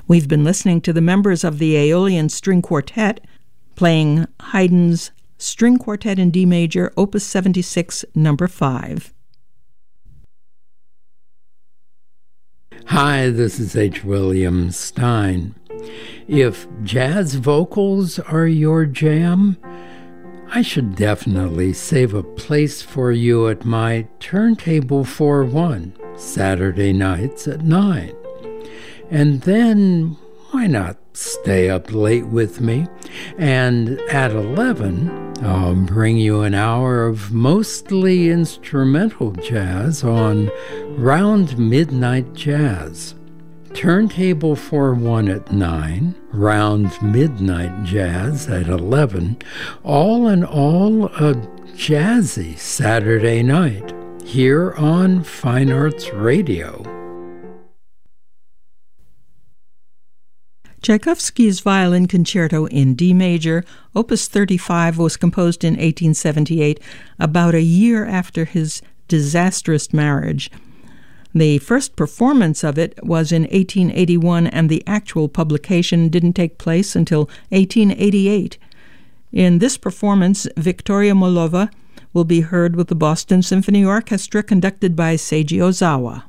We've been listening to the members of the Aeolian String Quartet playing Haydn's String Quartet in D Major, Opus 76, number 5. Hi, this is H. William Stein. If jazz vocals are your jam, I should definitely save a place for you at my Turntable for One, Saturday nights at 9. And then, why not stay up late with me? And at 11, I'll bring you an hour of mostly instrumental jazz on Round Midnight Jazz. Turntable for One at 9, Round Midnight Jazz at 11, all in all a jazzy Saturday night here on Fine Arts Radio. Tchaikovsky's Violin Concerto in D Major, Opus 35, was composed in 1878, about a year after his disastrous marriage. The first performance of it was in 1881, and the actual publication didn't take place until 1888. In this performance, Victoria Molova will be heard with the Boston Symphony Orchestra, conducted by Seiji Ozawa.